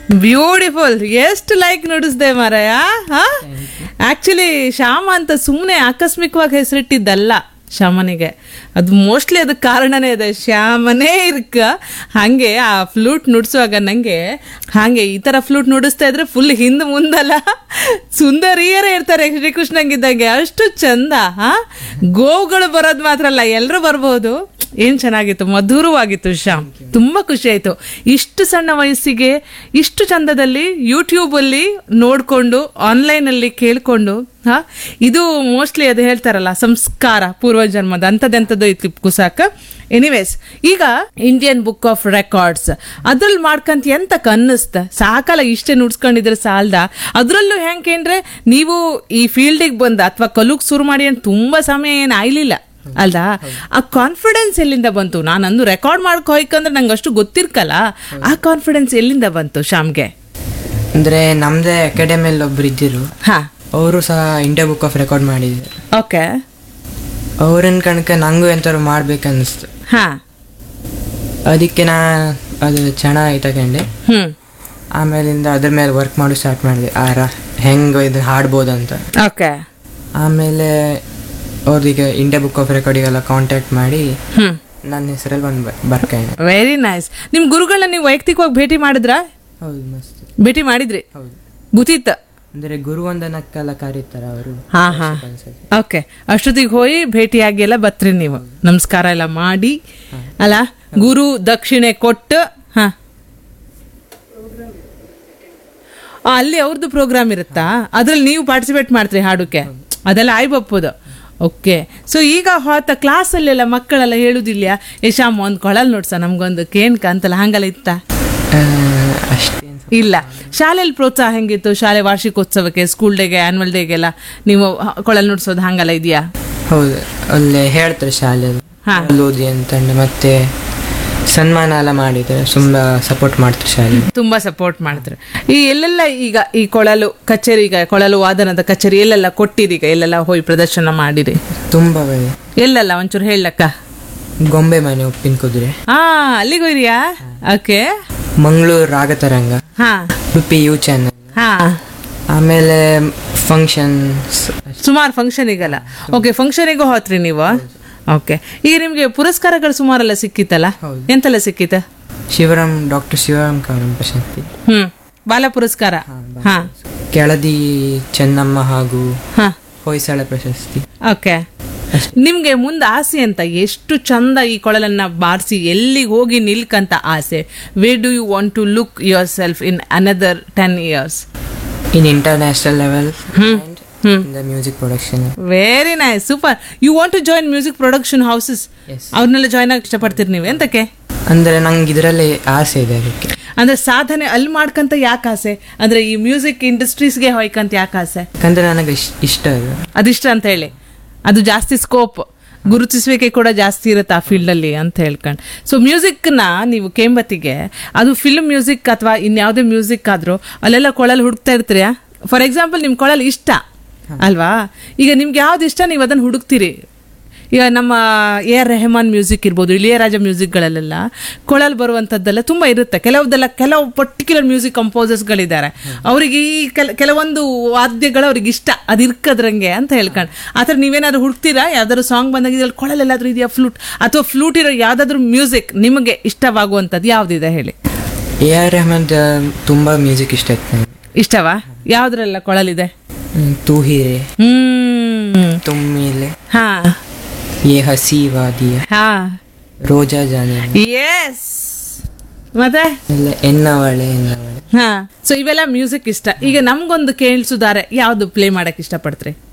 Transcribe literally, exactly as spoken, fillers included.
Beautiful. ಎಷ್ಟು like ನುಡಿಸ್ದೆ ಮಾರಾಯ. Actually Shyama ಅಂತ ಸುಮ್ಮನೆ ಆಕಸ್ಮಿಕವಾಗಿ ಹೆಸರಿಟ್ಟಿದ್ದಲ್ಲ ಶ್ಯಾಮನಿಗೆ. ಅದು ಮೋಸ್ಟ್ಲಿ ಅದಕ್ಕೆ ಕಾರಣನೇ ಇದೆ, ಶ್ಯಾಮನೇ ಇರ್ಕ. ಹಾಗೆ ಆ ಫ್ಲೂಟ್ ನುಡಿಸುವಾಗ ನಂಗೆ ಹಾಗೆ ಈ ತರ ಫ್ಲೂಟ್ ನುಡಿಸ್ತಾ ಇದ್ರೆ ಫುಲ್ ಹಿಂದ್ ಮುಂದಲ್ಲ ಸುಂದರಿಯರೇ ಇರ್ತಾರೆ ಶ್ರೀಕೃಷ್ಣಂಗಿದ್ದಂಗೆ, ಅಷ್ಟು ಚಂದ. ಹಾ, ಗೋವುಗಳು ಬರೋದು ಮಾತ್ರ ಅಲ್ಲ, ಎಲ್ಲರೂ ಬರ್ಬೋದು. ಏನ್ ಚೆನ್ನಾಗಿತ್ತು, ಮಧುರವಾಗಿತ್ತು ಶ್ಯಾಮ್. ತುಂಬಾ ಖುಷಿ ಆಯ್ತು. ಇಷ್ಟು ಸಣ್ಣ ವಯಸ್ಸಿಗೆ ಇಷ್ಟು ಚಂದದಲ್ಲಿ ಯೂಟ್ಯೂಬ್ ಅಲ್ಲಿ ನೋಡ್ಕೊಂಡು ಆನ್ಲೈನ್ ಅಲ್ಲಿ ಕೇಳ್ಕೊಂಡು, ಹಾ, ಇದು ಮೋಸ್ಟ್ಲಿ ಅದು ಹೇಳ್ತಾರಲ್ಲ ಸಂಸ್ಕಾರ ಪೂರ್ವಜನ್ಮದ ಅಂತದೆಂತದ್ದು ಇತ್ತು ಕುಸಾಕ. ಎನಿವೇಸ್, ಈಗ ಇಂಡಿಯನ್ ಬುಕ್ ಆಫ್ ರೆಕಾರ್ಡ್ಸ್ ಅದ್ರಲ್ಲಿ ಮಾಡ್ಕಂತ ಎಂತ ಕನ್ನಿಸ್ತ, ಸಾಕಲ್ಲ ಇಷ್ಟೇ ನುಡ್ಸ್ಕೊಂಡಿದ್ರೆ ಸಾಲ್ದ. ಅದ್ರಲ್ಲೂ ಹೆಂಗೇನ್ರೆ ನೀವು ಈ ಫೀಲ್ಡಿಗೆ ಬಂದ ಅಥವಾ ಕಲುಗ್ ಶುರು ಮಾಡಿ ಅಂತ ತುಂಬಾ ಸಮಯ ಏನು ಆಯ್ಲಿಲ್ಲ ಅಲ್ದಾ? ಆ ಕಾನ್ಫಿಡೆನ್ಸ್ ಎಲ್ಲಿಂದ ಬಂತು? ನಾನಂದು ರೆಕಾರ್ಡ್ ಮಾಡ್ಕೊ ಹೋಯ್ಕಂದ್ರೆ ನಂಗೆ ಅಷ್ಟು ಗೊತ್ತಿರ್ಕಲ್ಲ, ಆ ಕಾನ್ಫಿಡೆನ್ಸ್ ಎಲ್ಲಿಂದ ಬಂತು ಶ್ಯಾಮ್ಗೆ? ಅಂದ್ರೆ ನಮ್ದೇ ಅಕಾಡೆಮಿಯಲ್ಲಿ ಒಬ್ರು ಇದ್ದಿರು, ಹಾ, ಅವರು ಸಹ ಇಂಡಿಯಾ ಬುಕ್ ಆಫ್ ರೆಕಾರ್ಡ್ ಮಾಡಿದ್ರು. ಓಕೆ. ಅವ್ರನ್ನ ಕಣಕ ನಂಗೂ ಎಂತಾರು ಮಾಡ್ಬೇಕನ್ನಿಸ್ತು. ಹಾ, ಅದಕ್ಕೆ ನಾ ಅದು ಚೆನ್ನಾಗಿ ತಗೊಂಡೆ. ಹ್ಮ್. ಆಮೇಲಿಂದ ಅದ್ರ ಮೇಲೆ ವರ್ಕ್ ಮಾಡಿ ಸ್ಟಾರ್ಟ್ ಮಾಡಿದೆ, ಆರ ಹೆಂಗ ಇದು ಹಾಡ್ಬೋದಂತ. ಓಕೆ. ಆಮೇಲೆ ಅವ್ರಿಗೆ ಇಂಡಿಯಾ ಬುಕ್ ಆಫ್ ರೆಕಾರ್ಡಿಗೆಲ್ಲ ಕಾಂಟ್ಯಾಕ್ಟ್ ಮಾಡಿ ಹ್ಮ್ ನನ್ನ ಹೆಸರಲ್ಲಿ ಬಂದು ಬರ್ಕೇನೆ. Very nice. ನಿಮ್ ಗುರುಗಳನ್ನ ನೀವು ವೈಯಕ್ತಿಕವಾಗಿ ಭೇಟಿ ಮಾಡಿದ್ರ? ಹೌದು, ಮಸ್ತ್ ಭೇಟಿ ಮಾಡಿದ್ರಿ? ಹೌದು. ಗೊತ್ತಿತ್ತ? ಅಂದ್ರೆ ಗುರುವಂದನಕ್ಕೆಲ್ಲ ಕರೀತಾರ ಅವರು. ಹಾ ಹಾ ಓಕೆ. ಅಷ್ಟೊತ್ತಿಗೆ ಹೋಗಿ ಭೇಟಿಯಾಗಿ ಎಲ್ಲ ಬತ್ರಿ ನೀವು, ನಮಸ್ಕಾರ ಎಲ್ಲ ಮಾಡಿ ಅಲ್ಲ, ಗುರು ದಕ್ಷಿಣೆ ಕೊಟ್ಟು. ಹಾ, ಅಲ್ಲಿ ಅವ್ರದ್ದು ಪ್ರೋಗ್ರಾಮ್ ಇರುತ್ತಾ, ಅದ್ರಲ್ಲಿ ನೀವು ಪಾರ್ಟಿಸಿಪೇಟ್ ಮಾಡ್ತೀರಿ ಹಾಡುಕ್ಕೆ, ಅದೆಲ್ಲ ಆಯ್ಬಪ್ಪದು. ಓಕೆ. ಸೊ ಈಗ ಹೊತ್ತ ಕ್ಲಾಸಲ್ಲೆಲ್ಲ ಮಕ್ಕಳೆಲ್ಲ ಹೇಳುದಿಲ್ಲ, ಯಶಾಮ್ ಒಂದ್ ಕೊಳಲ್ ನೋಡ್ಸ ನಮ್ಗೊಂದು ಕೇನ್ಕ ಅಂತಲ್ಲ, ಹಂಗಲ್ಲ ಇತ್ತ? ಅಷ್ಟೇ ಇಲ್ಲ. ಶಾಲೆಯಲ್ಲಿ ಪ್ರೋತ್ಸಾಹ ಹೆಂಗಿತ್ತು? ಶಾಲೆ ವಾರ್ಷಿಕೋತ್ಸವಕ್ಕೆ, ಸ್ಕೂಲ್ ಡೇಗೆ, ಆನ್ಯುವಲ್ ಡೇಗೆಲ್ಲ ನೀವು ಕೊಳಲ್ ನುಡ್ಸೋದು ಹಂಗಲ್ಲ ಇದೆಯಾ? ಹೌದು, ಅಲ್ಲೇ ಹೇಳ್ತಾರೆ ಶಾಲೆಯಲ್ಲಿ ಓದಿ ಅಂತಂದು, ಮತ್ತೆ ಸನ್ಮಾನ ಎಲ್ಲ ಮಾಡಿದ್ರೆ ತುಂಬಾ ಸಪೋರ್ಟ್ ಮಾಡ್ತಾರೆ ಶಾಲೆ, ತುಂಬಾ ಸಪೋರ್ಟ್ ಮಾಡ್ತಾರೆ. ಈ ಎಲ್ಲೆಲ್ಲ ಈಗ ಈ ಕೊಳಲು ಕಚೇರಿ, ಈಗ ಕೊಳಲು ವಾದನದ ಕಚೇರಿ ಎಲ್ಲೆಲ್ಲ ಕೊಟ್ಟಿರಿ, ಈಗ ಎಲ್ಲೆಲ್ಲ ಹೋಗಿ ಪ್ರದರ್ಶನ ಮಾಡಿರಿ? ತುಂಬಾ ಎಲ್ಲೆಲ್ಲ ಒಂಚೂರು ಹೇಳಕ್ಕ. ಗೊಂಬೆ ಮನೆ, ಉಪ್ಪಿನ ಕುದುರೆ. ಹಾ, ಅಲ್ಲಿಗೆ ಹೋಯ್ರಿಯಾ? ಓಕೆ. ಮಂಗಳೂರು ರಾಗತರಂಗ, ಹಾ, ಉಡುಪಿ ಯು ಚಾನಲ್, ಹಾ, ಆಮೇಲೆ ಫಂಕ್ಷನ್, ಸುಮಾರು ಫಂಕ್ಷನಿಗಲ್ಲ. ಓಕೆ, ಫಂಕ್ಷನಿಗೂ ಹೋತ್ರಿ ನೀವು? ಓಕೆ. ಈಗ ನಿಮ್ಗೆ ಪುರಸ್ಕಾರಗಳು ಸುಮಾರೆಲ್ಲ ಸಿಕ್ಕಿತ್ತಲ್ಲ, ಎಂತೆಲ್ಲ ಸಿಕ್ಕಿತ್ತ? ಶಿವರಾಮ್, ಡಾಕ್ಟರ್ ಶಿವರಾಮ್ ಕಾರಂತ ಪ್ರಶಸ್ತಿ, ಹ್ಮ್, ಬಾಲ ಪುರಸ್ಕಾರ, ಹಾ, ಕೆಳದಿ ಚೆನ್ನಮ್ಮ ಹಾಗೂ ಹಾ, ಹೊಯ್ಸಳ ಪ್ರಶಸ್ತಿ. ಓಕೆ. ನಿಮ್ಗೆ ಮುಂದೆ ಆಸೆ ಅಂತ, ಎಷ್ಟು ಚಂದ ಈ ಕೊಳಲನ್ನ ಬಾರಿಸಿ ಎಲ್ಲಿಗೆ ಹೋಗಿ ನಿಲ್ಕಂತ ಆಸೆ? Where do you want to look your self in another ten years? In international level, hmm hmm the music production. Very nice, super. You want to join music production houses? ಅವ್ರನ್ನೆಲ್ಲ ಜಾಯ್ನ್ ಆಗಿ ಇಷ್ಟಪಡ್ತೀರಿ ನೀವು? ಎಂತಕ್ಕೆ? ಅಂದ್ರೆ ನಂಗೆ ಇದರಲ್ಲಿ ಆಸೆ ಇದೆ, ಅದಕ್ಕೆ. ಅಂದ್ರೆ ಸಾಧನೆ ಅಲ್ಲಿ ಮಾಡ್ಕಂತ ಯಾಕೆ ಆಸೆ? ಅಂದ್ರೆ ಈ ಮ್ಯೂಸಿಕ್ ಇಂಡಸ್ಟ್ರೀಸ್ಗೆ ಹೋಯ್ಕಂತ ಯಾಕೆ ಆಸೆ? ಯಾಕಂದ್ರೆ ನನಗೆ ಇಷ್ಟ ಅದು, ಅದಿಷ್ಟ ಅಂತ ಹೇಳಿ, ಅದು ಜಾಸ್ತಿ ಸ್ಕೋಪ್, ಗುರುತಿಸುವಿಕೆ ಕೂಡ ಜಾಸ್ತಿ ಇರುತ್ತೆ ಆ ಫೀಲ್ಡ್ ಅಲ್ಲಿ ಅಂತ ಹೇಳ್ಕೊಂಡು. ಸೊ ಮ್ಯೂಸಿಕ್ ನ ನೀವು ಕೇಂಬತ್ತಿಗೆ, ಅದು ಫಿಲ್ಮ್ ಮ್ಯೂಸಿಕ್ ಅಥವಾ ಇನ್ಯಾವುದೇ ಮ್ಯೂಸಿಕ್ ಆದ್ರೂ ಅಲ್ಲೆಲ್ಲ ಕೊಳಲ್ ಹುಡುಕ್ತಾ ಇರ್ತೀರಾ? ಫಾರ್ ಎಕ್ಸಾಂಪಲ್ ನಿಮ್ ಕೊಳಲ್ ಇಷ್ಟ ಅಲ್ವಾ? ಈಗ ನಿಮ್ಗೆ ಯಾವ್ದು ಇಷ್ಟ ನೀವು ಅದನ್ನ ಹುಡುಕ್ತೀರಿ. ಈಗ ನಮ್ಮ ಎ ಆರ್ ರೆಹಮಾನ್ ಮ್ಯೂಸಿಕ್ ಇರ್ಬೋದು, ಇಳಿಯರಾಜ ಮ್ಯೂಸಿಕ್ಗಳಲ್ಲೆಲ್ಲ ಕೊಳಲ್ ಬರುವಂಥದ್ದೆಲ್ಲ ತುಂಬ ಇರುತ್ತೆ. ಕೆಲವುದೆಲ್ಲ ಕೆಲವು ಪರ್ಟಿಕ್ಯುಲರ್ ಮ್ಯೂಸಿಕ್ ಕಂಪೋಸರ್ಸ್ಗಳಿದ್ದಾರೆ, ಅವರಿಗೆ ಈ ಕೆಲ ಕೆಲವೊಂದು ವಾದ್ಯಗಳು ಅವ್ರಿಗೆ ಇಷ್ಟ, ಅದು ಇರ್ಕದ್ರಂಗೆ ಅಂತ ಹೇಳ್ಕೊಂಡು. ಆ ಥರ ನೀವೇನಾದ್ರು ಹುಡ್ತೀರಾ? ಯಾವ್ದಾದ್ರು ಸಾಂಗ್ ಬಂದಾಗ ಇದ್ರಲ್ಲಿ ಕೊಳಲ್ ಎಲ್ಲಾದ್ರೂ ಇದೆಯಾ, ಫ್ಲೂಟ್ ಅಥವಾ ಫ್ಲೂಟ್ ಇರೋ ಯಾವ್ದಾದ್ರು ಮ್ಯೂಸಿಕ್ ನಿಮಗೆ ಇಷ್ಟವಾಗುವಂಥದ್ದು ಯಾವ್ದಿದೆ ಹೇಳಿ? ಎ ಆರ್ ರೆಹಮಾನ್ ತುಂಬಾ ಮ್ಯೂಸಿಕ್ ಇಷ್ಟ ಆಯ್ತು. ಇಷ್ಟವಾ? ಯಾವ್ದ್ರೆಲ್ಲ ಕೊಳಲಿದೆ? ತೂ ಹೀರೆ, ಹ್ಮ್, ತುಮ್ಮಿಲೆ, ಹಾ, ಯೇ ಹಸಿ ವಾದಿಯ, ಹಾ, ರೋಜಾ ಜಾನೆ, ಎಸ್, ಮತ್ತೆ ಎನ್ನವಳೆ ಎನ್ನವಳೆ. ಹಾ. ಸೊ ಇವೆಲ್ಲ ಮ್ಯೂಸಿಕ್ ಇಷ್ಟ. ಈಗ ನಮ್ಗೊಂದು ಕೇಳಿಸುದಾರೆ, ಯಾವ್ದು ಪ್ಲೇ ಮಾಡಕ್ ಇಷ್ಟಪಡ್ತೀರಿ?